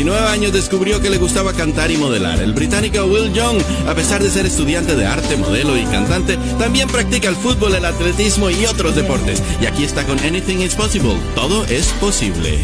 19 años descubrió que le gustaba cantar y modelar. El británico Will Young, a pesar de ser estudiante de arte, modelo y cantante, también practica el fútbol, el atletismo y otros deportes. Y aquí está con Anything is Possible. Todo es posible.